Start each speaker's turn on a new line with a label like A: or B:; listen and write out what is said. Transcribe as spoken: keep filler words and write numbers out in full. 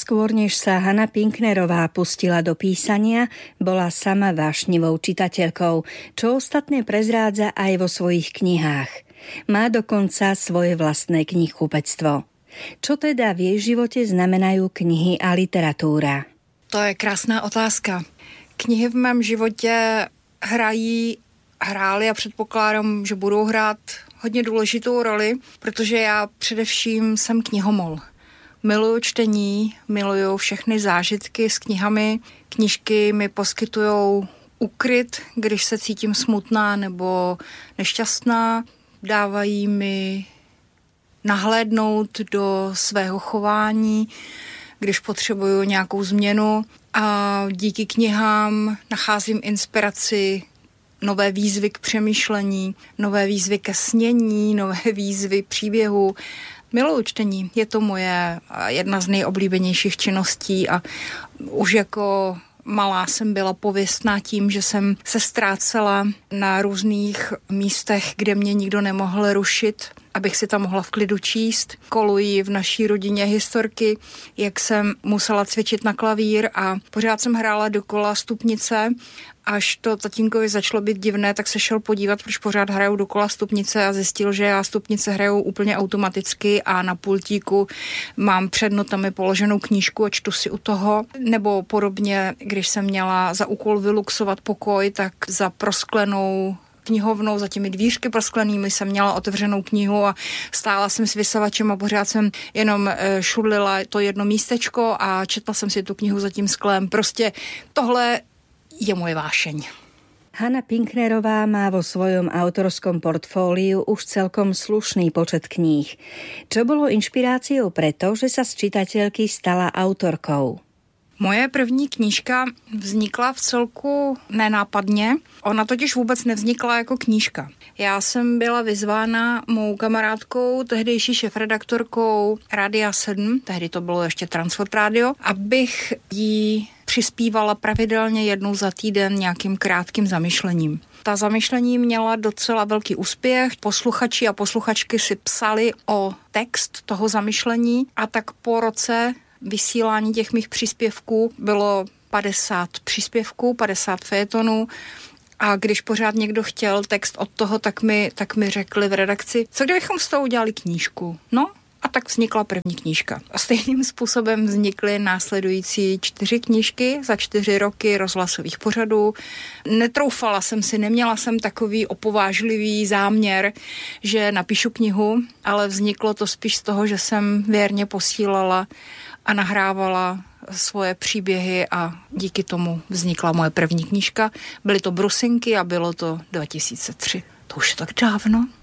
A: Skôr než sa Hanna Pinknerová pustila do písania, bola sama vášnivou čitateľkou, čo ostatné prezrádza aj vo svojich knihách. Má dokonca svoje vlastné knihkupectvo. Čo teda v jej živote znamenajú knihy a literatúra?
B: To je krásná otázka. Knihy v mém životě hrají, hrály a předpokládám, že budou hrát hodně důležitou roli, protože já především jsem knihomol. Miluju čtení, miluju všechny zážitky s knihami. Knížky mi poskytujou úkryt, když se cítím smutná nebo nešťastná. Dávají mi nahlédnout do svého chování, když potřebuju nějakou změnu. A díky knihám nacházím inspiraci, nové výzvy k přemýšlení, nové výzvy ke snění, nové výzvy příběhu. Miluju čtení, je to moje jedna z nejoblíbenějších činností a už jako malá jsem byla pověstná tím, že jsem se ztrácela na různých místech, kde mě nikdo nemohl rušit, abych si tam mohla v klidu číst. Kolují v naší rodině historky, jak jsem musela cvičit na klavír a pořád jsem hrála dokola stupnice. Až to tatínkovi začalo být divné, tak se šel podívat, proč pořád hrajou dokola stupnice a zjistil, že já stupnice hrajou úplně automaticky a na pultíku mám před notami položenou knížku a čtu si u toho. Nebo podobně, když jsem měla za úkol vyluxovat pokoj, tak za prosklenou knihovnou, za těmi dvířky prosklenými jsem měla otevřenou knihu a stála jsem s vysavačem a pořád jsem jenom šudlila to jedno místečko a četla jsem si tu knihu za tím sklem. Prostě tohle je moje vášeň.
A: Hanna Pinknerová má vo svojom autorskom portfóliu už celkom slušný počet kníh. Čo bolo inšpiráciou preto, že sa z čitateľky stala autorkou?
B: Moje první knížka vznikla v celku nenápadně. Ona totiž vůbec nevznikla jako knížka. Já jsem byla vyzvána mou kamarádkou, tehdejší šefredaktorkou Rádia sedm, tehdy to bylo ještě Transfort Radio, abych jí přispívala pravidelně jednou za týden nějakým krátkým zamyšlením. Ta zamyšlení měla docela velký úspěch. Posluchači a posluchačky si psali o text toho zamyšlení a tak po roce vysílání těch mých příspěvků bylo padesát příspěvků, padesát fejetonů a když pořád někdo chtěl text od toho, tak mi, tak mi řekli v redakci, co kdybychom z toho udělali knížku? No a tak vznikla první knížka. A stejným způsobem vznikly následující čtyři knížky za čtyři roky rozhlasových pořadů. Netroufala jsem si, neměla jsem takový opovážlivý záměr, že napíšu knihu, ale vzniklo to spíš z toho, že jsem věrně posílala a nahrávala svoje příběhy a díky tomu vznikla moje první knížka. Byly to brusinky a bylo to dva tisíce tři. To už je tak dávno.